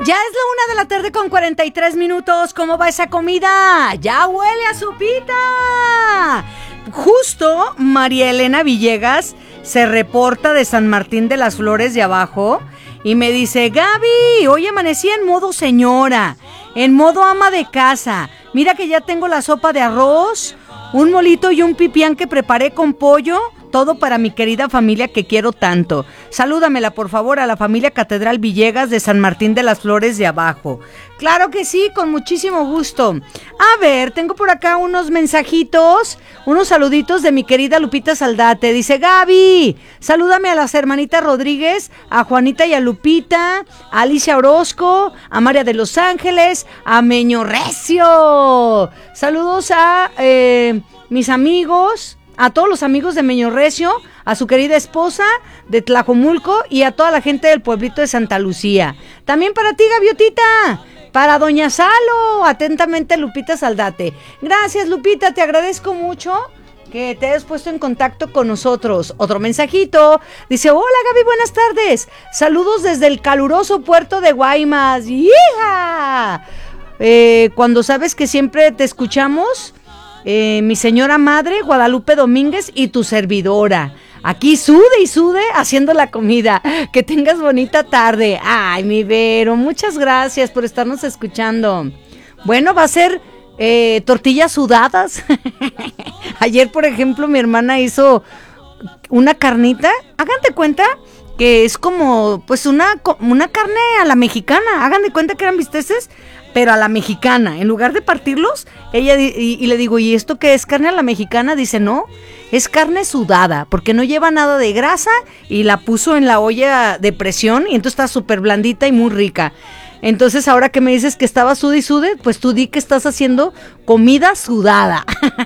Ya es la 1:43 p.m. ¿Cómo va esa comida? ¡Ya huele a sopita! Justo María Elena Villegas se reporta de San Martín de las Flores de abajo y me dice: Gaby, hoy amanecí en modo señora, en modo ama de casa. Mira que ya tengo la sopa de arroz, un molito y un pipián que preparé con pollo. Todo para mi querida familia que quiero tanto. Salúdamela, por favor, a la familia Catedral Villegas de San Martín de las Flores de abajo. Claro que sí, con muchísimo gusto. A ver, tengo por acá unos mensajitos, unos saluditos de mi querida Lupita Saldate. Dice: Gaby, salúdame a las hermanitas Rodríguez, a Juanita y a Lupita, a Alicia Orozco, a María de Los Ángeles, a Meño Recio. Saludos a mis amigos, a todos los amigos de Meño Recio, a su querida esposa de Tlajomulco y a toda la gente del pueblito de Santa Lucía. También para ti, Gaviotita, para Doña Salo, atentamente Lupita Saldate. Gracias, Lupita, te agradezco mucho que te hayas puesto en contacto con nosotros. Otro mensajito, dice: hola Gaby, buenas tardes, saludos desde el caluroso puerto de Guaymas. ¡Hija! Cuando sabes que siempre te escuchamos, mi señora madre, Guadalupe Domínguez, y tu servidora. Aquí sude y sude haciendo la comida. Que tengas bonita tarde. Ay, mi Vero, muchas gracias por estarnos escuchando. Bueno, va a ser tortillas sudadas. Ayer, por ejemplo, mi hermana hizo una carnita. Hagan de cuenta que es como, pues, una carne a la mexicana. Hagan de cuenta que eran bisteces, pero a la mexicana. En lugar de partirlos, ella y le digo: ¿y esto qué es? ¿Carne a la mexicana? Dice: no, es carne sudada, porque no lleva nada de grasa, y la puso en la olla de presión, y entonces está súper blandita y muy rica. Entonces, ahora que me dices que estaba sude y sude, pues tú di que estás haciendo comida sudada.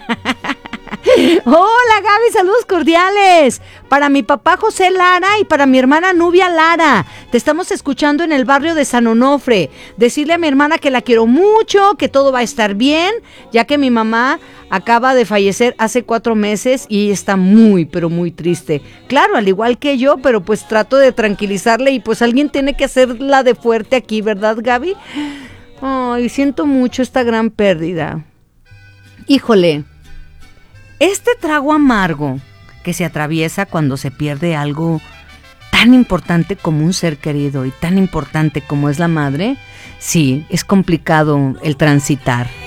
Hola Gaby, saludos cordiales para mi papá José Lara y para mi hermana Nubia Lara. Te estamos escuchando en el barrio de San Onofre. Decirle a mi hermana que la quiero mucho, que todo va a estar bien, ya que mi mamá acaba de fallecer hace 4 meses y ella está muy, pero muy triste. Claro, al igual que yo, pero pues trato de tranquilizarle, y pues alguien tiene que hacerla de fuerte aquí, ¿verdad, Gaby? Ay, siento mucho esta gran pérdida. Híjole. Este trago amargo que se atraviesa cuando se pierde algo tan importante como un ser querido y tan importante como es la madre, sí, es complicado el transitar.